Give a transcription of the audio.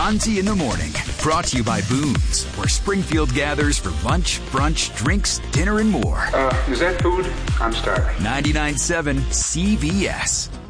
Bronzy in the Morning. Brought to you by Boone's, where Springfield gathers for lunch, brunch, drinks, dinner, and more. Is that food? I'm starving. 99.7 CBS.